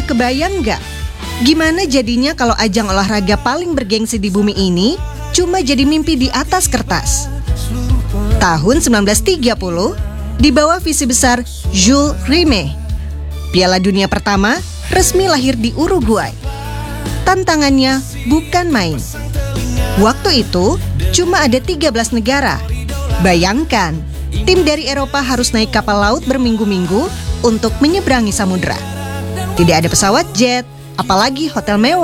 Pernah kebayang nggak? Gimana jadinya kalau ajang olahraga paling bergengsi di bumi ini cuma jadi mimpi di atas kertas? Tahun 1930, di bawah visi besar Jules Rimet, Piala Dunia pertama resmi lahir di Uruguay. Tantangannya bukan main. Waktu itu cuma ada 13 negara. Bayangkan, tim dari Eropa harus naik kapal laut berminggu-minggu untuk menyeberangi samudera. Tidak ada pesawat jet, apalagi hotel mewah.